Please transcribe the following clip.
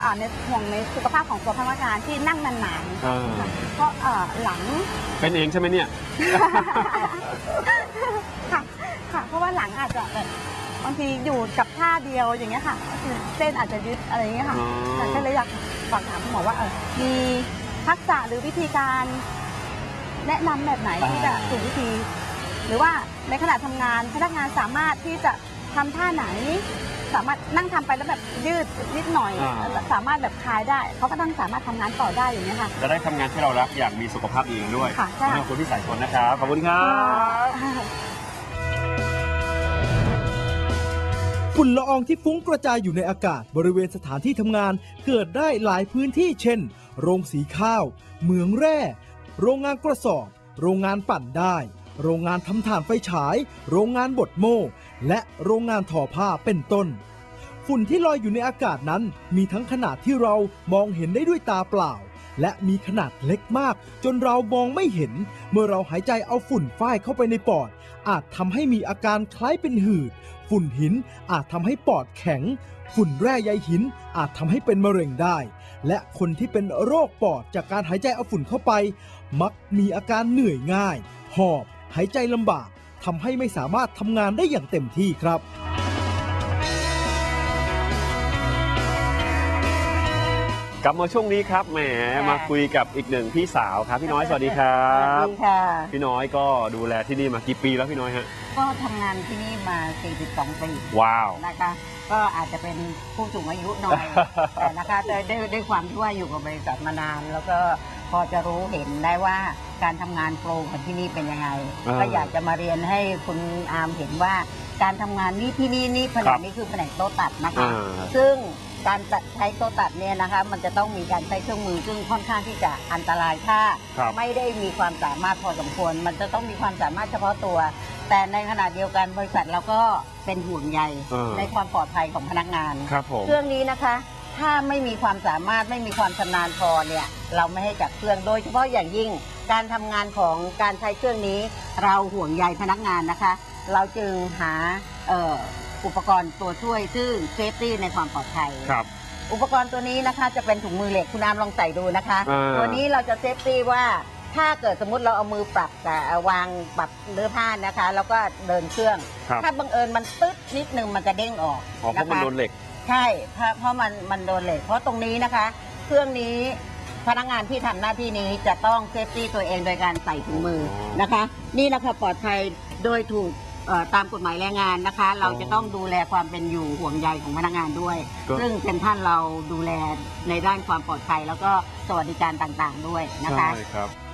ในห่วงในสุขภาพของตัวพนักงานที่นั่งนานๆเพราะหลังเป็นเองใช่ไหมเนี่ยค่ะเพราะว่าหลังอาจจะแบบบางทีอยู่กับท่าเดียวอย่างเงี้ยค่ะเส้นอาจจะยึดอะไรอย่างเงี้ยค่ะก็เลยอยากฝากถามคุณหมอว่ามีทักษะหรือวิธีการแนะนำแบบไหนที่จะถูกวิธีหรือว่าในขณะทำงานพนักงานสามารถที่จะทำท่าไหนสามารถนั่งทำไปแล้วแบบยืดนิดหน่อยสามารถแบบคลายได้เขาก็ต้องสามารถทำงานต่อได้อย่างนี้ค่ะจะได้ทำงานที่เรารักอย่างมีสุขภาพดีด้วยค่ะใช่ขอบคุณพี่สายชนนะครับขอบคุณครับฝุ่นละอองที่ฟุ้งกระจายอยู่ในอากาศบริเวณสถานที่ทำงานเกิดได้หลายพื้นที่เช่นโรงสีข้าวเหมืองแร่โรงงานกระสอบโรงงานปั่นได้โรงงานทำถ่านไฟฉายโรงงานบดโม่และโรงงานทอผ้าเป็นต้นฝุ่นที่ลอยอยู่ในอากาศนั้นมีทั้งขนาดที่เรามองเห็นได้ด้วยตาเปล่าและมีขนาดเล็กมากจนเรามองไม่เห็นเมื่อเราหายใจเอาฝุ่นฝ้ายเข้าไปในปอดอาจทำให้มีอาการคล้ายเป็นหืดฝุ่นหินอาจทำให้ปอดแข็งฝุ่นแร่ใยหินอาจทำให้เป็นมะเร็งได้และคนที่เป็นโรคปอดจากการหายใจเอาฝุ่นเข้าไปมักมีอาการเหนื่อยง่ายหอบหายใจลำบากทำให้ไม่สามารถทำงานได้อย่างเต็มที่ครับกลับมาช่วงนี้ครับแหมมาคุยกับอีกหนึ่งพี่สาวครับพี่น้อยสวัสดีครับสวัสดีค่ะพี่น้อยก็ดูแลที่นี่มากี่ปีแล้วพี่น้อยฮะก็ทำงานที่นี่มา42 ปีว้าวนะคะก็อาจจะเป็นผู้สูงอายุหน่อยแต่นะคะด้วยความที่ว่าอยู่กับบริษัทมานานแล้วก็พอจะรู้เห็นได้ว่าการทำงานโปรของที่นี่เป็นยังไงก็อยากจะมาเรียนให้คุณอาร์มเห็นว่าการทำงานที่นี่แผนกนี้คือแผนกโต๊ะตัดนะคะซึ่งการใช้โต๊ะตัดเนี่ยนะคะมันจะต้องมีการใช้เครื่องมือซึ่งค่อนข้างที่จะอันตรายถ้าไม่ได้มีความสามารถพอสมควรมันจะต้องมีความสามารถเฉพาะตัวแต่ในขณะเดียวกันบริษัทเราก็เป็นห่วงใยในความปลอดภัยของพนักงานเครื่องนี้นะคะถ้าไม่มีความสามารถไม่มีความชำนาญพอเนี่ยเราไม่ให้จับเครื่องโดยเฉพาะอย่างยิ่งการทำงานของการใช้เครื่องนี้เราห่วงใยพนักงานนะคะเราจึงหาอุปกรณ์ตัวช่วยซึ่งเซฟตี้ในความปลอดภัยอุปกรณ์ตัวนี้นะคะจะเป็นถุงมือเหล็กคุณน้ำลองใส่ดูนะคะตัวนี้เราจะเซฟตี้ว่าถ้าเกิดสมมุติเราเอามือปรับวางปรับเนื้อผ้านะคะแล้วก็เดินเครื่องถ้าบังเอิญมันตึ๊ดนิดนึงมันจะเด้งออกเพราะมันโดนเหล็กใช่เพราะมันโดนเหล็กเพราะตรงนี้นะคะเครื่องนี้พนักงานที่ทำหน้าที่นี้จะต้องเซฟตี้ตัวเองโดยการใส่ถุงมือนะคะนี่นะคะปลอดภัยโดยถูกตามกฎหมายแรงงานนะคะเราจะต้องดูแลความเป็นอยู่ห่วงใยของพนักงานด้วยซึ่งเป็นท่านเราดูแลในด้านความปลอดภัยแล้วก็สวัสดิการต่างๆด้วยนะคะใช่ครับ